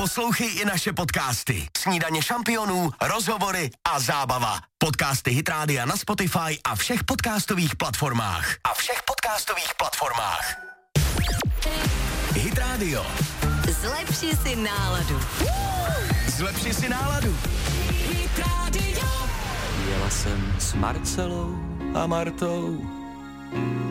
Poslouchej i naše podcasty. Snídaně šampionů, rozhovory a zábava. Podcasty Hit Rádia na Spotify a všech podcastových platformách. Hit Radio. Zlepši si náladu. Zlepši si náladu. Hit Radio. Jela jsem s Marcelou a Martou